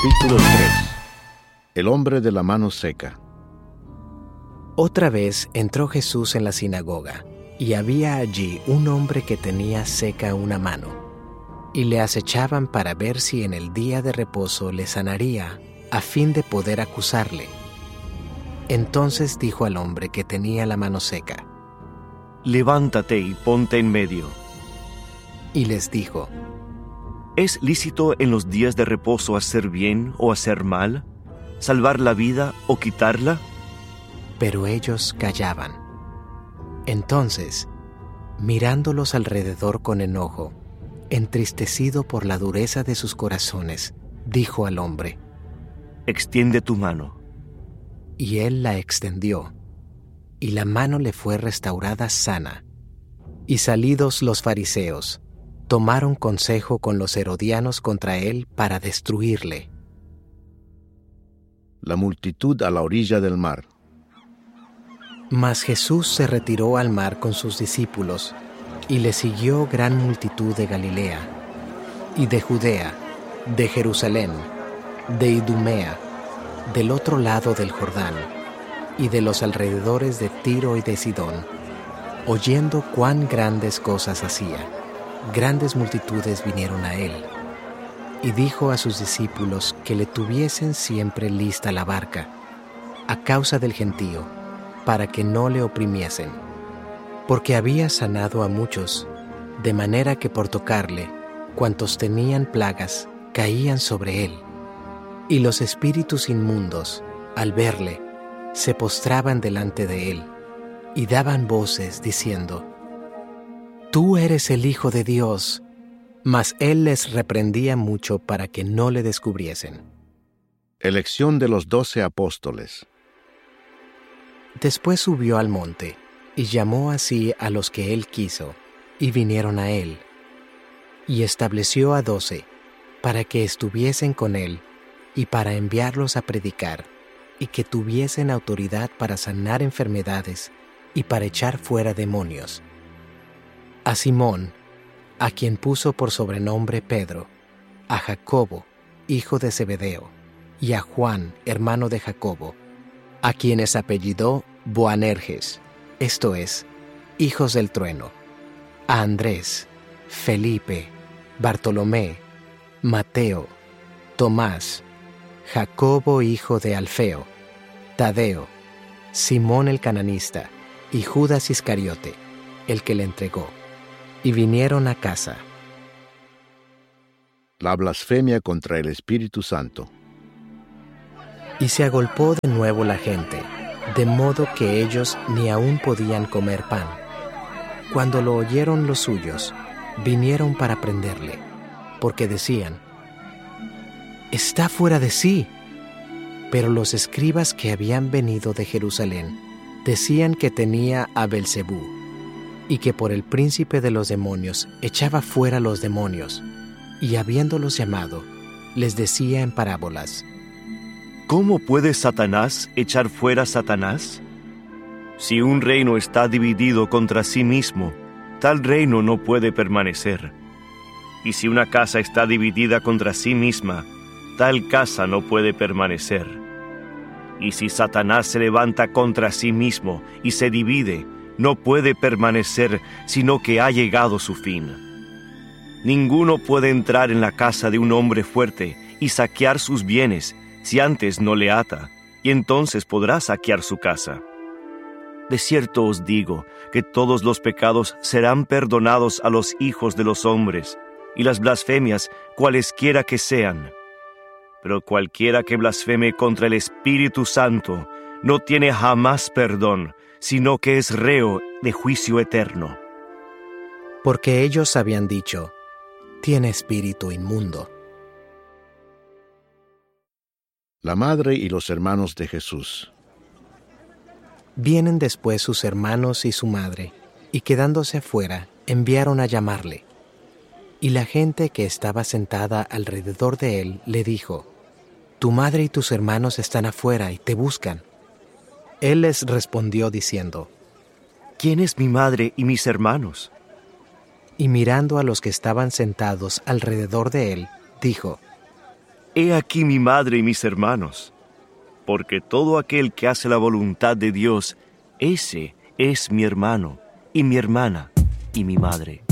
Capítulo 3. El hombre de la mano seca. Otra vez entró Jesús en la sinagoga, y había allí un hombre que tenía seca una mano, y le acechaban para ver si en el día de reposo le sanaría, a fin de poder acusarle. Entonces dijo al hombre que tenía la mano seca: Levántate y ponte en medio. Y les dijo: ¿Es lícito en los días de reposo hacer bien o hacer mal? ¿Salvar la vida o quitarla? Pero ellos callaban. Entonces, mirándolos alrededor con enojo, entristecido por la dureza de sus corazones, dijo al hombre: Extiende tu mano. Y él la extendió, y la mano le fue restaurada sana. Y salidos los fariseos, tomaron consejo con los herodianos contra él para destruirle. La multitud a la orilla del mar. Mas Jesús se retiró al mar con sus discípulos, y le siguió gran multitud de Galilea, y de Judea, de Jerusalén, de Idumea, del otro lado del Jordán, y de los alrededores de Tiro y de Sidón, oyendo cuán grandes cosas hacía. Grandes multitudes vinieron a él, y dijo a sus discípulos que le tuviesen siempre lista la barca, a causa del gentío, para que no le oprimiesen, porque había sanado a muchos, de manera que por tocarle, cuantos tenían plagas, caían sobre él. Y los espíritus inmundos, al verle, se postraban delante de él, y daban voces diciendo: Tú eres el Hijo de Dios. Mas él les reprendía mucho para que no le descubriesen. Elección de los 12 apóstoles. Después subió al monte, y llamó así a los que él quiso, y vinieron a él. Y estableció a 12, para que estuviesen con él, y para enviarlos a predicar, y que tuviesen autoridad para sanar enfermedades, y para echar fuera demonios. A Simón, a quien puso por sobrenombre Pedro, a Jacobo, hijo de Zebedeo, y a Juan, hermano de Jacobo, a quienes apellidó Boanerges, esto es, hijos del trueno, a Andrés, Felipe, Bartolomé, Mateo, Tomás, Jacobo hijo de Alfeo, Tadeo, Simón el cananista, y Judas Iscariote, el que le entregó. Y vinieron a casa. La blasfemia contra el Espíritu Santo. Y se agolpó de nuevo la gente, de modo que ellos ni aún podían comer pan. Cuando lo oyeron los suyos, vinieron para prenderle, porque decían: Está fuera de sí. Pero los escribas que habían venido de Jerusalén decían que tenía a Belzebú, y que por el príncipe de los demonios echaba fuera los demonios, y habiéndolos llamado, les decía en parábolas: ¿Cómo puede Satanás echar fuera a Satanás? Si un reino está dividido contra sí mismo, tal reino no puede permanecer. Y si una casa está dividida contra sí misma, tal casa no puede permanecer. Y si Satanás se levanta contra sí mismo y se divide, no puede permanecer, sino que ha llegado su fin. Ninguno puede entrar en la casa de un hombre fuerte y saquear sus bienes si antes no le ata, y entonces podrá saquear su casa. De cierto os digo que todos los pecados serán perdonados a los hijos de los hombres, y las blasfemias cualesquiera que sean. Pero cualquiera que blasfeme contra el Espíritu Santo no tiene jamás perdón, sino que es reo de juicio eterno. Porque ellos habían dicho: Tiene espíritu inmundo. La madre y los hermanos de Jesús. Vienen después sus hermanos y su madre, y quedándose afuera, enviaron a llamarle. Y la gente que estaba sentada alrededor de él le dijo: Tu madre y tus hermanos están afuera y te buscan. Él les respondió diciendo: ¿Quién es mi madre y mis hermanos? Y mirando a los que estaban sentados alrededor de él, dijo: He aquí mi madre y mis hermanos, porque todo aquel que hace la voluntad de Dios, ese es mi hermano, y mi hermana, y mi madre.